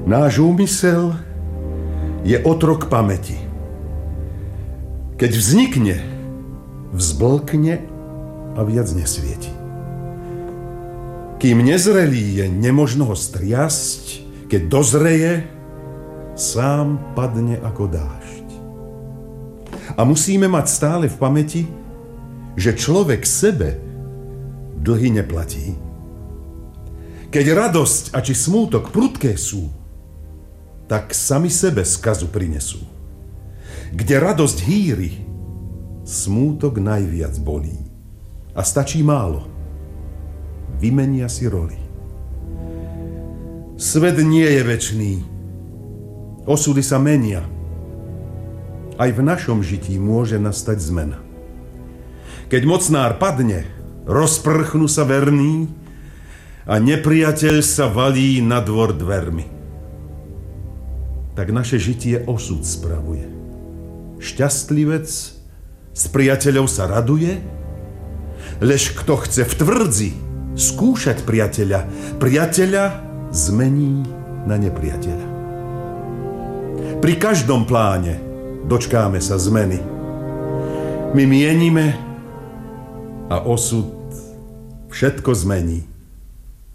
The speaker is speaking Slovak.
Náš úmysel je otrok pamäti. Keď vznikne, vzblkne a viac nesvieti. Kým nezrelý je, nemožno ho striasť, keď dozreje, sám padne ako dážď. A musíme mať stále v pamäti, že človek sebe dlhy neplatí. Keď radosť a či smútok prudké sú, tak sami sebe skazu prinesú. Kde radosť hýri, smútok najviac bolí. A stačí málo. Vymenia si roli. Svet nie je večný. Osudy sa menia. Aj v našom žití môže nastať zmena. Keď mocnár padne, rozprchnú sa verní a nepriateľ sa valí na dvor dvermi. Tak naše žitie osud spravuje. Šťastlivec s priateľov sa raduje, lež kto chce v tvrdzi skúšať priateľa zmení na nepriateľa. Pri každom pláne dočkáme sa zmeny. My mienime a osud všetko zmení.